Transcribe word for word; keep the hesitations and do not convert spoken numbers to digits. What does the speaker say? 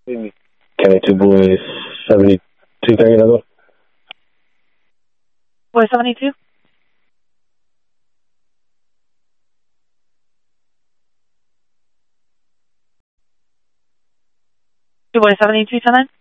County two boys, seventy-two thirty, another one. Boy seventy-two. Two boy seventy-two, ten nine.